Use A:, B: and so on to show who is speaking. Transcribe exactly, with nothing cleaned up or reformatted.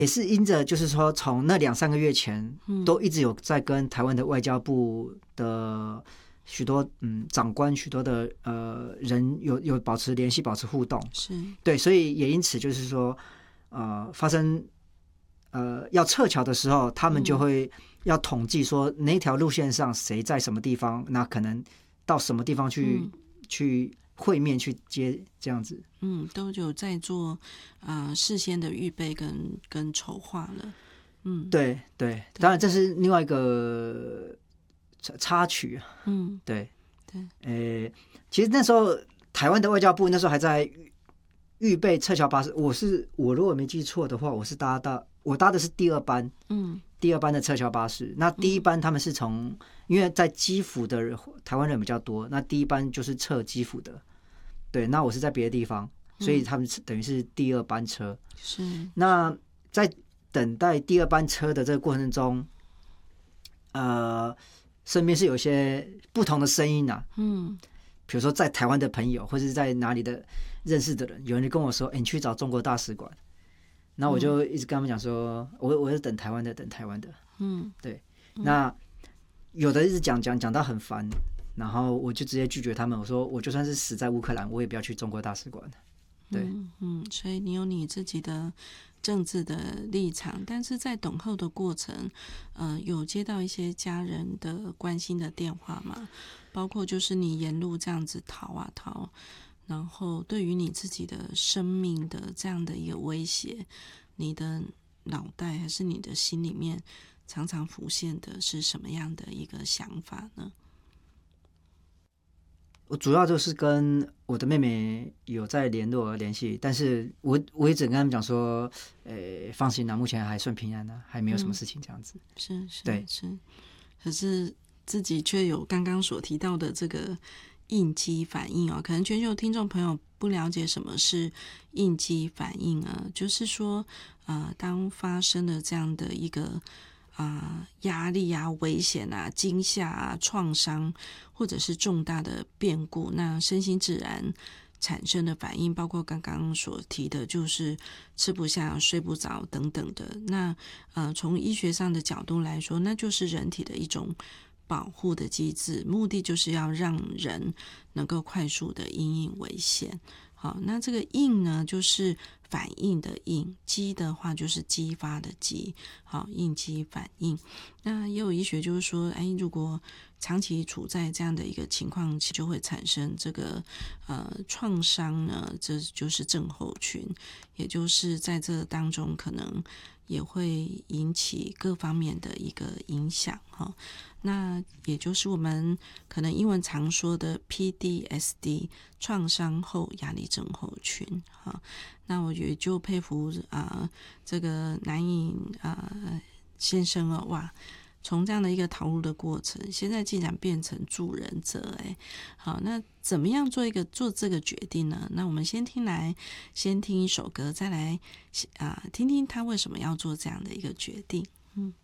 A: 也是因着就是说从那两三个月前、嗯、都一直有在跟台湾的外交部的许多嗯长官许多的呃人有有保持联系保持互动，
B: 是
A: 对，所以也因此就是说呃发生呃要撤侨的时候，他们就会要统计说那条路线上谁在什么地方，那可能到什么地方去、嗯、去会面去接这样子，
B: 嗯，都有在做呃事先的预备跟跟筹划了，嗯，
A: 对对，当然这是另外一个插曲，
B: 嗯，
A: 对
B: 对，
A: 呃，其实那时候台湾的外交部那时候还在预备撤侨巴士，我是我如果没记错的话，我是搭到我搭的是第二班，嗯，第二班的撤侨巴士。那第一班他们是从、嗯、因为在基辅的台湾人比较多，那第一班就是撤基辅的，对，那我是在别的地方，所以他们等于是第二班车。
B: 是，
A: 那在等待第二班车的这个过程中，呃，身边是有些不同的声音啊，嗯，比如说在台湾的朋友，或者是在哪里的认识的人，有人就跟我说：“哎、欸，你去找中国大使馆。”那我就一直跟他们讲说：“我我是等台湾的，等台湾的。”嗯，对。那有的一直讲讲讲到很烦，然后我就直接拒绝他们，我说：“我就算是死在乌克兰，我也不要去中国大使馆。”对，
B: 嗯嗯，所以你有你自己的政治的立场，但是在等候的过程，呃，有接到一些家人的关心的电话吗？包括就是你沿路这样子逃啊逃，然后对于你自己的生命的这样的一个威胁，你的脑袋还是你的心里面常常浮现的是什么样的一个想法呢？
A: 我主要就是跟我的妹妹有在联络联系，但是我我一直跟他们讲说，呃，放心啦，目前还算平安啦，还没有什么事情这样子。
B: 嗯、是是
A: 对
B: 是，可是自己却有刚刚所提到的这个应激反应哦，可能全球听众朋友不了解什么是应激反应啊，就是说，呃，当发生了这样的一个。啊，压力啊、危险啊、惊吓啊、创伤，或者是重大的变故，那身心自然产生的反应，包括刚刚所提的，就是吃不下、睡不着等等的。那呃，从医学上的角度来说，那就是人体的一种保护的机制，目的就是要让人能够快速的因应危险。好，那这个应呢，就是反应的应，激的话就是激发的激，好，应激反应。那也有医学就是说，哎，如果长期处在这样的一个情况，就会产生这个呃创伤呢，这就是症候群，也就是在这当中可能也会引起各方面的一个影响哈。那也就是我们可能英文常说的 P D S D 创伤后压力症候群哈。那我也就佩服啊、呃、这个南颖啊、呃、先生哦，哇，从这样的一个逃入的过程，现在竟然变成助人者哎。好，那怎么样做一个做这个决定呢？那我们先听来先听一首歌，再来啊、呃、听听他为什么要做这样的一个决定。嗯。